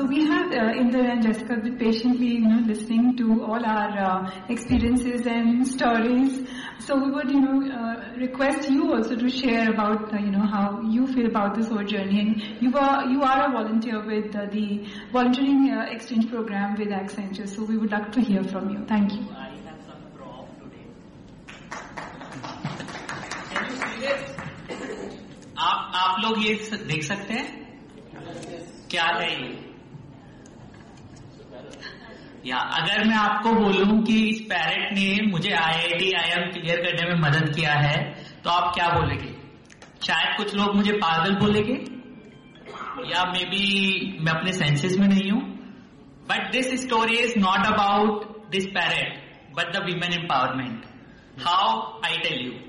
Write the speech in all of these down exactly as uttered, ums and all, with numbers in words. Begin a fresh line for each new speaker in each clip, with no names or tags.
we have uh, Inder and Jessica been patiently, you know, listening to all our uh, experiences and stories. So we would, you know, uh, request you also to share about, uh, you know, how you feel about this whole journey. And you are you are a volunteer with uh, the volunteering uh, exchange program with Accenture. So we would like to hear from you. Thank you.
I have some prop today. Can you see this? आप आप लोग ये देख सकते हैं क्या है ये? या अगर मैं आपको बोलूं कि इस पैरेट ने मुझे आईआईटी आईएम क्लियर करने में मदद किया है तो आप क्या बोलेंगे? शायद कुछ लोग मुझे पागल बोलेंगे या मे बी मैं अपने सेंसेस में नहीं हूं. But this story is not about this parrot but the women empowerment. How I tell you.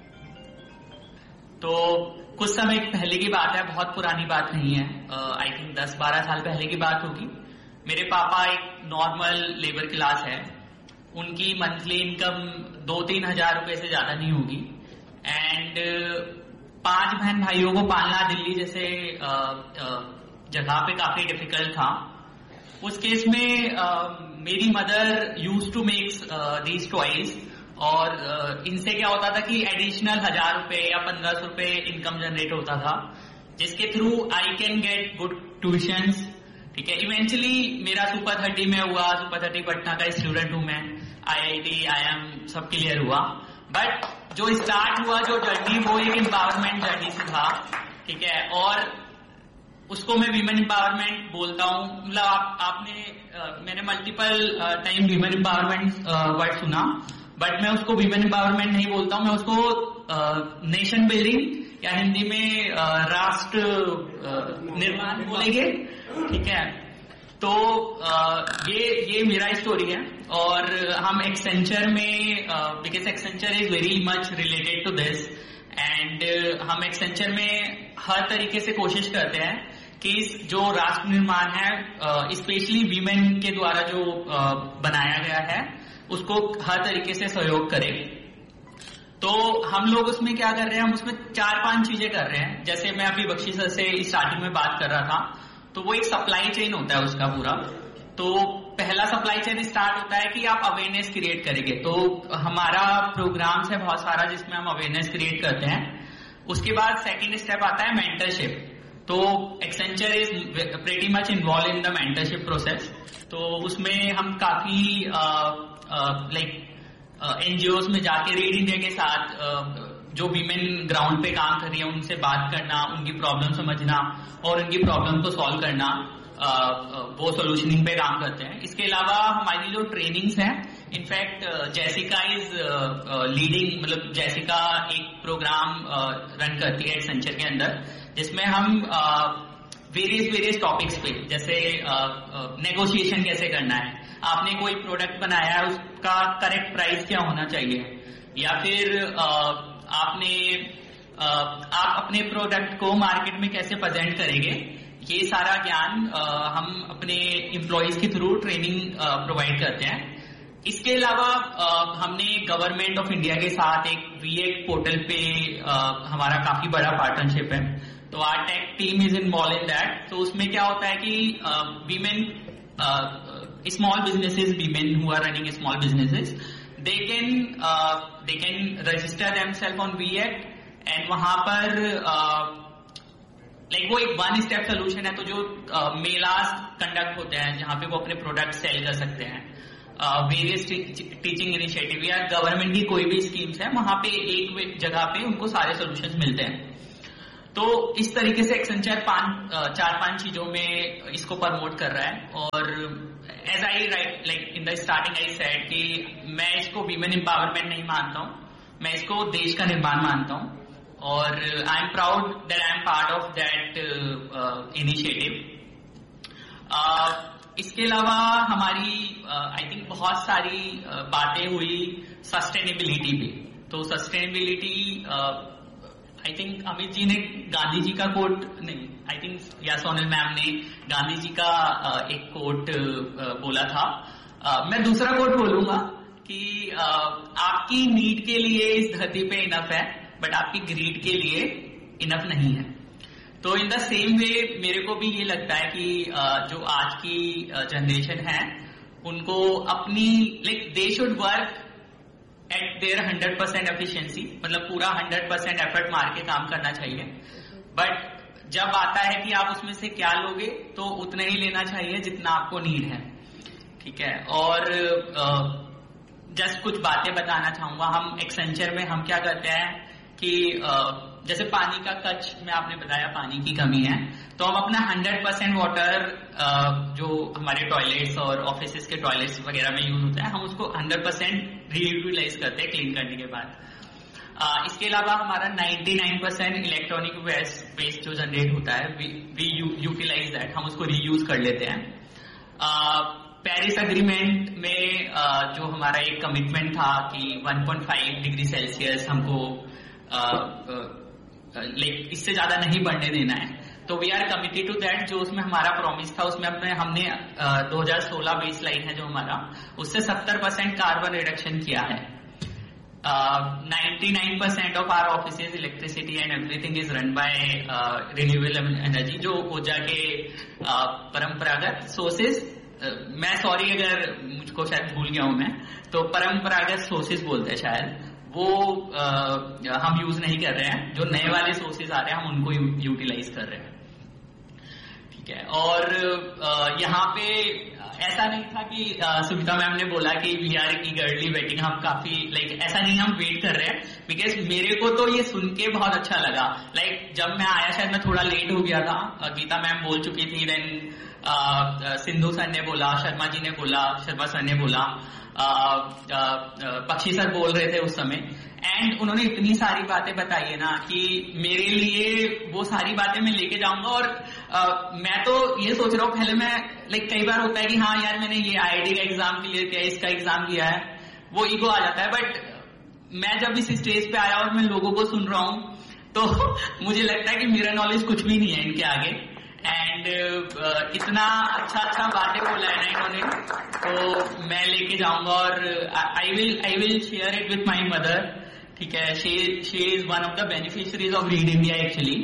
तो कुछ समय पहले की बात है, बहुत पुरानी बात नहीं है. आई थिंक दस बारह साल पहले की बात होगी. मेरे पापा एक नॉर्मल लेबर क्लास है. उनकी मंथली इनकम दो तीन हजार रुपए से ज्यादा नहीं होगी. एंड पांच बहन भाइयों को पालना दिल्ली जैसे जगह पे काफी डिफिकल्ट था. उस केस में uh, मेरी mother use to makes these toys. और uh, इनसे क्या होता था कि एडिशनल हजार रुपए या पंद्रह सौ रुपए इनकम जनरेट होता था, जिसके through I can get good tuitions. ठीक है. इवेंचुअली मेरा सुपर थर्टी में हुआ. सुपर थर्टी पटना का स्टूडेंट हूं मैं. आईआईटी आईएम सब क्लियर हुआ. बट जो स्टार्ट हुआ, जो जर्नी, वो एक एम्पावरमेंट जर्नी से था. ठीक है. और उसको मैं वीमेन एम्पावरमेंट बोलता हूं. मतलब आप, आपने uh, मैंने multiple time women empowerment word सुना, बट मैं उसको वीमेन एम्पावरमेंट नहीं बोलता हूं. मैं उसको नेशन बिल्डिंग या हिंदी में uh, राष्ट्र uh, निर्माण बोलेंगे. ठीक है. तो uh, ये ये मेरा स्टोरी है. और हम एक्सेंचर में, because Accenture is very much related to this, and हम एक्सेंचर में हर तरीके से कोशिश करते हैं कि जो राष्ट्र निर्माण है, स्पेशली uh, वीमेन के द्वारा जो uh, बनाया गया है, उसको हर तरीके से सहयोग करें. तो हम लोग उसमें क्या कर रहे हैं, हम उसमें चार पांच चीजें कर रहे हैं. जैसे मैं अभी बख्शी सर से स्टार्टिंग में बात कर रहा था, तो वो एक सप्लाई चेन होता है उसका पूरा. तो पहला सप्लाई चेन स्टार्ट होता है कि आप अवेयरनेस क्रिएट करेंगे. तो हमारा प्रोग्राम्स है बहुत सारा जिसमें हम अवेयरनेस क्रिएट करते हैं. उसके बाद सेकेंड स्टेप आता है मेंटरशिप. तो Accenture is pretty much involve in the mentorship process. तो उसमें हम काफी लाइक एनजीओज में जाके रीड इंडिया के साथ uh, जो वीमेन ग्राउंड पे काम कर रही है उनसे बात करना, उनकी प्रॉब्लम समझना और उनकी प्रॉब्लम को सॉल्व करना, uh, uh, वो सोल्यूशनिंग पे काम करते हैं. इसके अलावा हमारी जो ट्रेनिंग्स हैं, इनफैक्ट जैसिका इज लीडिंग, मतलब जैसिका एक प्रोग्राम रन करती है एक्सेंचर के अंदर, जिसमें हम वेरियस वेरियस टॉपिक्स पे, जैसे नेगोशिएशन uh, uh, कैसे करना है, आपने कोई प्रोडक्ट बनाया है उसका करेक्ट प्राइस क्या होना चाहिए, या फिर uh, आपने uh, आप अपने प्रोडक्ट को मार्केट में कैसे प्रेजेंट करेंगे. ये सारा ज्ञान uh, हम अपने एम्प्लॉइज के थ्रू ट्रेनिंग प्रोवाइड करते हैं. इसके अलावा uh, हमने गवर्नमेंट ऑफ इंडिया के साथ एक वीएक पोर्टल पे uh, हमारा काफी बड़ा पार्टनरशिप है. तो are tech team is involve in that. तो उसमें क्या होता है कि women small businesses, women who are running small businesses, they can they can register themselves on वीएक, and वहां पर लाइक uh, वो एक वन स्टेप सोल्यूशन है. तो जो मेलास uh, कंडक्ट होते हैं जहां पे वो अपने प्रोडक्ट सेल कर सकते हैं, वेरियस टीचिंग इनिशिएटिव या गवर्नमेंट की कोई भी स्कीम्स है, वहां पे एक जगह पे उनको सारे सोल्यूशंस मिलते हैं. तो इस तरीके से एक्सेंचर पांच चार पांच चीजों में इसको प्रमोट कर रहा है. और as I right like in the starting I said कि मैं इसको वीमेन एम्पावरमेंट नहीं मानता हूं, मैं इसको देश का निर्माण मानता हूं. और I am proud that I am part of that initiative. इसके अलावा हमारी आई uh, थिंक बहुत सारी uh, बातें हुई सस्टेनेबिलिटी पे. तो sustainability I think Amit ji ने गांधी जी का कोट, नहीं आई थिंक या सोनल मैम ने गांधी जी का uh, एक कोट uh, बोला था. uh, मैं दूसरा कोट बोलूंगा कि uh, आपकी नीड के लिए इस धरती पे इनफ है, बट आपकी ग्रीड के लिए इनफ नहीं है. तो इन द सेम वे मेरे को भी ये लगता है कि जो आज की जनरेशन है उनको अपनी like they should work at there hundred percent efficiency, मतलब पूरा हंड्रेड परसेंट एफर्ट मार के काम करना चाहिए। बट जब आता है कि आप उसमें से क्या लोगे तो उतना ही लेना चाहिए जितना आपको नीड है, ठीक है। और जस्ट uh, कुछ बातें बताना चाहूंगा। हम एक्सेंचर में हम क्या करते हैं कि uh, जैसे पानी का कच में आपने बताया पानी की कमी है, तो हम अपना हंड्रेड परसेंट वाटर जो हमारे टॉयलेट्स और ऑफिसेस के टॉयलेट्स वगैरह में यूज होता है, हम उसको हंड्रेड परसेंट रीयूटिलाइज करते हैं क्लीन करने के बाद। uh, इसके अलावा हमारा ninety nine percent electronic waste waste जो जनरेट होता है वी यूटिलाइज दैट, हम उसको रीयूज कर लेते हैं। पेरिस uh, अग्रीमेंट में uh, जो हमारा एक कमिटमेंट था कि one point five degree Celsius हमको uh, uh, लाइक इससे ज्यादा नहीं बढ़ने देना है, तो we are committed to that. जो उसमें हमारा प्रॉमिस था उसमें अपने हमने दो हज़ार सोलह बेस लाइन है जो हमारा, उससे सत्तर परसेंट कार्बन रिडक्शन किया है। Ninety nine percent of our offices electricity and everything is run by renewable energy, जो ऊर्जा के uh, परंपरागत सोर्सेज, uh, मैं सॉरी अगर मुझको शायद भूल गया हूं मैं, तो परंपरागत सोर्सेज बोलते हैं शायद, वो आ, हम यूज नहीं कर रहे हैं। जो नए वाले सोर्सेज आ रहे हैं हम उनको यूटिलाइज कर रहे हैं, ठीक है। और आ, यहाँ पे ऐसा नहीं था कि सुमिता मैम ने बोला कि वी आर ईगरली वेटिंग, हम काफी लाइक ऐसा नहीं हम वेट कर रहे हैं, बिकॉज मेरे को तो ये सुन के बहुत अच्छा लगा। लाइक जब मैं आया शायद मैं थोड़ा लेट हो गया था, गीता मैम बोल चुकी थी, देन सिंधु सर ने बोला, शर्मा जी ने बोला, शर्मा सर ने बोला, पक्षी सर बोल रहे थे उस समय, एंड उन्होंने इतनी सारी बातें बताई है ना कि मेरे लिए वो सारी बातें मैं लेके जाऊंगा। और आ, मैं तो ये सोच रहा हूँ, पहले मैं लाइक कई बार होता है कि हाँ यार मैंने ये आईआईटी का एग्जाम क्लियर किया, इसका एग्जाम किया है, वो ईगो आ जाता है। बट मैं जब इस स्टेज पे आया और मैं लोगों को सुन रहा हूँ तो मुझे लगता है कि मेरा नॉलेज कुछ भी नहीं है इनके आगे। एंड uh, इतना अच्छा अच्छा बातें बोला है ना इन्होंने, तो मैं लेके जाऊंगा और I will I will share it with my mother, ठीक है। She she is one of the beneficiaries of read India actually.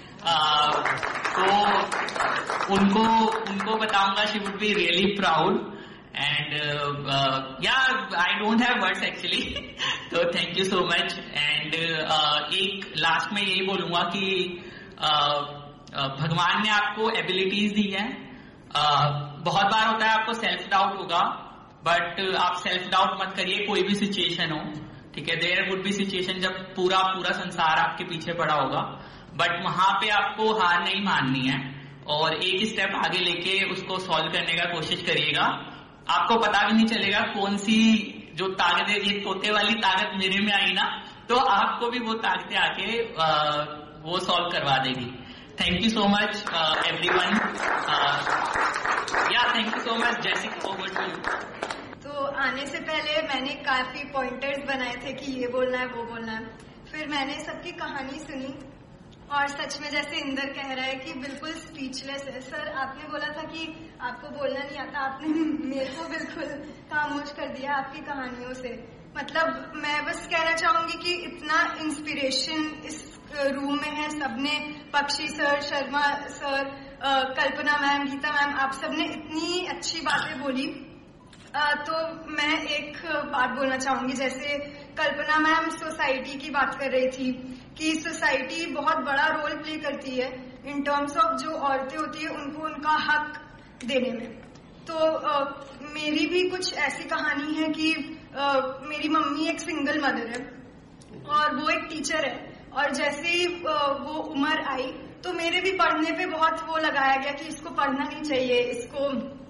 तो उनको उनको बताऊंगा, she would be really proud. And या I don't have words actually, तो thank you so much. And एक last में यही बोलूंगा कि uh, भगवान ने आपको एबिलिटीज दी है। बहुत बार होता है आपको सेल्फ डाउट होगा, बट आप सेल्फ डाउट मत करिए, कोई भी सिचुएशन हो, ठीक है। देयर वुड बी सिचुएशन जब पूरा पूरा संसार आपके पीछे पड़ा होगा, बट वहां पे आपको हार नहीं माननी है और एक स्टेप आगे लेके उसको सॉल्व करने का कोशिश करिएगा। आपको पता भी नहीं चलेगा कौन सी जो ताकत है, ये तोते वाली ताकत मेरे में आई ना, तो आपको भी वो ताकतें आके आ, वो सॉल्व करवा देगी। Thank you so much, uh, everyone. Uh, yeah, thank you so much, Jessica. Over to you.
तो आने से पहले मैंने काफी पॉइंटर्स बनाए थे कि ये बोलना है वो बोलना है, फिर मैंने सबकी कहानी सुनी और सच में जैसे इंदर कह रहा है कि बिल्कुल स्पीचलेस है। सर आपने बोला था कि आपको बोलना नहीं आता, आपने मेरे को बिल्कुल खामोश कर दिया आपकी कहानियों से। मतलब मैं बस कहना चाहूंगी कि इतना इंस्पिरेशन इस रूम में है सबने, पक्षी सर, शर्मा सर, कल्पना मैम, गीता मैम, आप सबने इतनी अच्छी बातें बोली। तो मैं एक बात बोलना चाहूंगी, जैसे कल्पना मैम सोसाइटी की बात कर रही थी कि सोसाइटी बहुत बड़ा रोल प्ले करती है इन टर्म्स ऑफ जो औरतें होती है उनको उनका हक देने में। तो आ, मेरी भी कुछ ऐसी कहानी है कि आ, मेरी मम्मी एक सिंगल मदर है और वो एक टीचर है, और जैसे ही वो उम्र आई तो मेरे भी पढ़ने पे बहुत वो लगाया गया कि इसको पढ़ना नहीं चाहिए, इसको